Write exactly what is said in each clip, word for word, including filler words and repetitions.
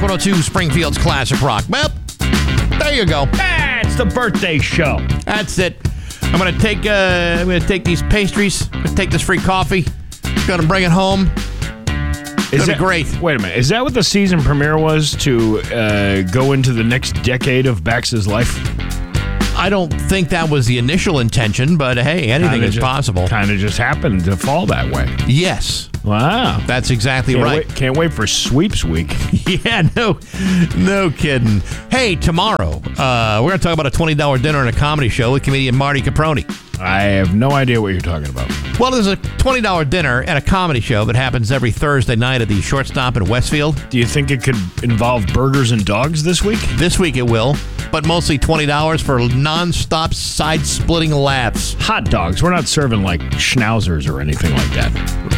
Rock one oh two, Springfield's Classic Rock. Well, there you go. Ah, it's the birthday show. That's it. I'm gonna take uh, I'm gonna take these pastries. I'm gonna take this free coffee. Gonna bring it home. It's Is gonna that, be great. Wait a minute. Is that what the season premiere was, to uh, go into the next decade of Bax's life? I don't think that was the initial intention, but hey, anything Kinda is just, possible. Kind of just happened to fall that way. Yes. Wow. That's exactly Can't right. Wait, can't wait for sweeps week. Yeah, no, no kidding. Hey, tomorrow, uh, we're going to talk about a twenty dollars dinner and a comedy show with comedian Marty Caproni. I have no idea what you're talking about. Well, there's a twenty dollars dinner and a comedy show that happens every Thursday night at the Shortstop in Westfield. Do you think it could involve burgers and dogs this week? This week it will, but mostly twenty dollars for nonstop side-splitting laughs. Hot dogs. We're not serving like schnauzers or anything like that.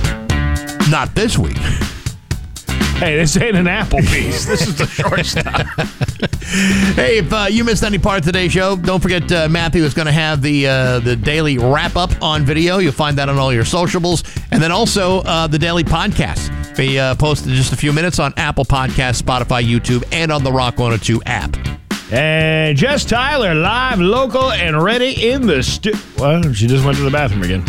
Not this week. Hey, this ain't an Applebee's. This is the Shortstop. Hey, if uh, you missed any part of today's show, don't forget uh, Matthew is going to have the uh, the daily wrap-up on video. You'll find that on all your sociables. And then also uh, the daily podcast. Be uh, posted in just a few minutes on Apple Podcasts, Spotify, YouTube, and on the Rock one oh two app. And Jess Tyler, live, local, and ready in the stu... Well, she just went to the bathroom again.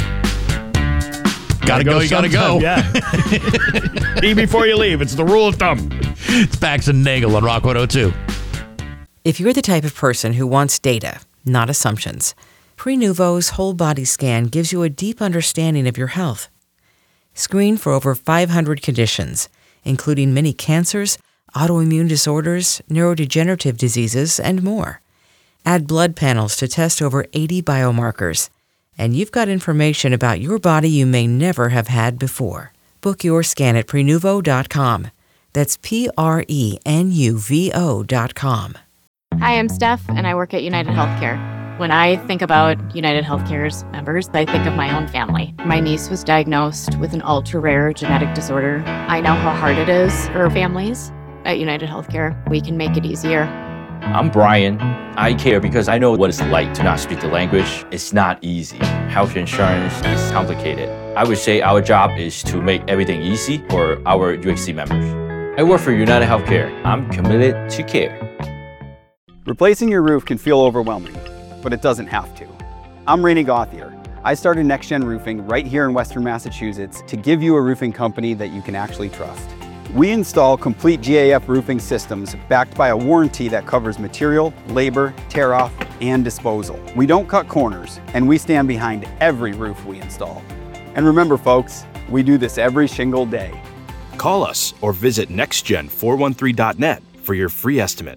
Gotta, gotta go, you gotta go. Yeah. Eat before you leave. It's the rule of thumb. It's Bax and Nagel on Rock one oh two. If you're the type of person who wants data, not assumptions, Prenuvo's whole body scan gives you a deep understanding of your health. Screen for over five hundred conditions, including many cancers, autoimmune disorders, neurodegenerative diseases, and more. Add blood panels to test over eighty biomarkers. And you've got information about your body you may never have had before. Book your scan at Prenuvo dot com. That's P R E N U V O dot com. Hi, I'm Steph, and I work at United Healthcare. When I think about United Healthcare's members, I think of my own family. My niece was diagnosed with an ultra-rare genetic disorder. I know how hard it is for families. At United Healthcare, we can make it easier. I'm Brian. I care because I know what it's like to not speak the language. It's not easy. Health insurance is complicated. I would say our job is to make everything easy for our U H C members. I work for United Healthcare. I'm committed to care. Replacing your roof can feel overwhelming, but it doesn't have to. I'm Rainey Gauthier. I started Next Gen Roofing right here in Western Massachusetts to give you a roofing company that you can actually trust. We install complete G A F roofing systems backed by a warranty that covers material, labor, tear-off, and disposal. We don't cut corners, and we stand behind every roof we install. And remember, folks, we do this every single day. Call us or visit next gen four one three dot net for your free estimate.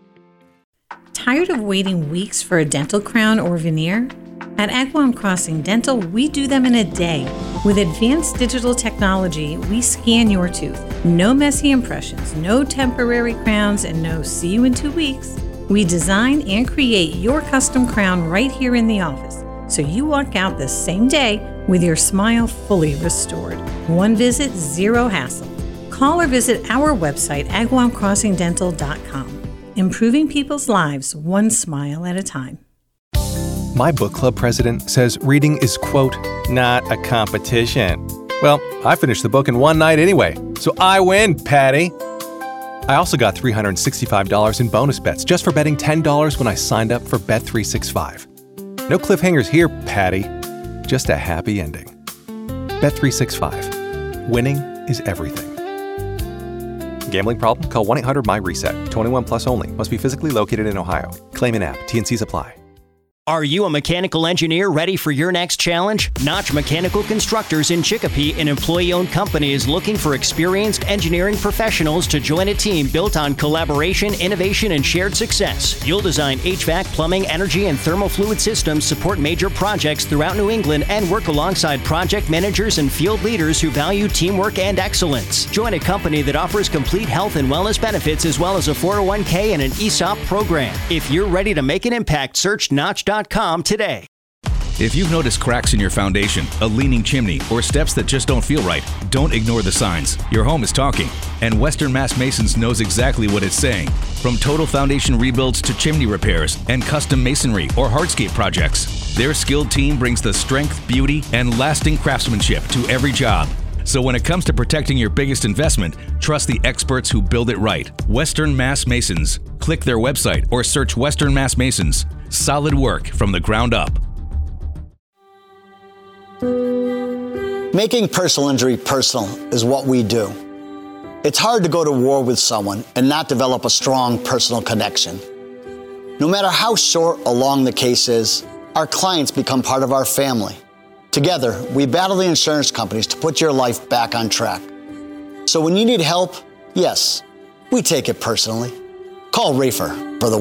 Tired of waiting weeks for a dental crown or veneer? At Agawam Crossing Dental, we do them in a day. With advanced digital technology, we scan your tooth. No messy impressions, no temporary crowns, and no see you in two weeks. We design and create your custom crown right here in the office, so you walk out the same day with your smile fully restored. One visit, zero hassle. Call or visit our website, agawam crossing dental dot com. Improving people's lives one smile at a time. My book club president says reading is, quote, not a competition. Well, I finished the book in one night anyway, so I win, Patty. I also got three hundred sixty-five dollars in bonus bets just for betting ten dollars when I signed up for Bet three sixty-five. No cliffhangers here, Patty. Just a happy ending. Bet three sixty-five. Winning is everything. Gambling problem? Call one eight hundred my reset. twenty-one plus only. Must be physically located in Ohio. Claim in app. T and Cs apply. Are you a mechanical engineer ready for your next challenge? Notch Mechanical Constructors in Chicopee, an employee-owned company, is looking for experienced engineering professionals to join a team built on collaboration, innovation, and shared success. You'll design H V A C, plumbing, energy, and thermal fluid systems, support major projects throughout New England, and work alongside project managers and field leaders who value teamwork and excellence. Join a company that offers complete health and wellness benefits as well as a four oh one k and an E S O P program. If you're ready to make an impact, search Notch dot com today. If you've noticed cracks in your foundation, a leaning chimney, or steps that just don't feel right, don't ignore the signs. Your home is talking, and Western Mass Masons knows exactly what it's saying. From total foundation rebuilds to chimney repairs and custom masonry or hardscape projects, their skilled team brings the strength, beauty, and lasting craftsmanship to every job. So when it comes to protecting your biggest investment, trust the experts who build it right. Western Mass Masons. Click their website or search Western Mass Masons. Solid work from the ground up. Making personal injury personal is what we do. It's hard to go to war with someone and not develop a strong personal connection. No matter how short or long the case is, our clients become part of our family. Together, we battle the insurance companies to put your life back on track. So when you need help, yes, we take it personally. Call Rafer for the